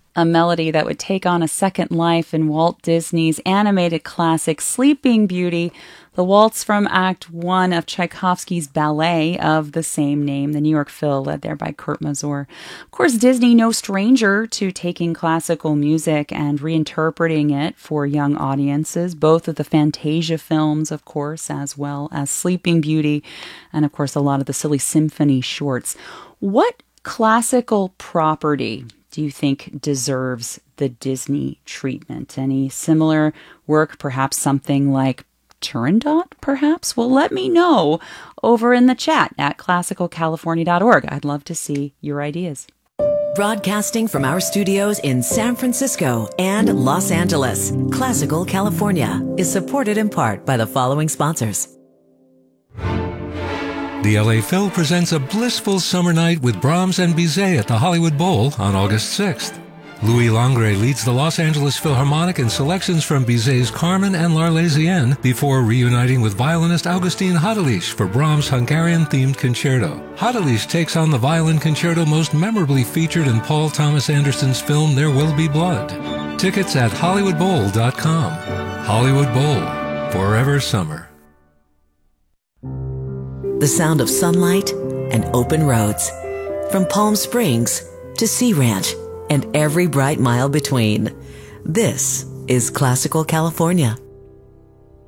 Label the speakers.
Speaker 1: a melody that would take on a second life in Walt Disney's animated classic Sleeping Beauty, the waltz from Act 1 of Tchaikovsky's ballet of the same name, the New York Phil, led there by Kurt Masur. Of course, Disney, no stranger to taking classical music and reinterpreting it for young audiences, both of the Fantasia films, of course, as well as Sleeping Beauty, and of course, a lot of the Silly Symphony shorts. What classical property do you think deserves the Disney treatment? Any similar work, perhaps something like Turandot, perhaps? Well, let me know over in the chat at classicalcalifornia.org. I'd love to see your ideas.
Speaker 2: Broadcasting from our studios in San Francisco and Los Angeles, Classical California is supported in part by the following sponsors.
Speaker 3: The LA Phil presents a blissful summer night with Brahms and Bizet at the Hollywood Bowl on August 6th. Louis Langre leads the Los Angeles Philharmonic in selections from Bizet's Carmen and L'Arlésienne before reuniting with violinist Augustin Hadelich for Brahms' Hungarian-themed concerto. Hadelich takes on the violin concerto most memorably featured in Paul Thomas Anderson's film There Will Be Blood. Tickets at HollywoodBowl.com. Hollywood Bowl, forever summer.
Speaker 2: The sound of sunlight and open roads. From Palm Springs to Sea Ranch and every bright mile between. This is Classical California.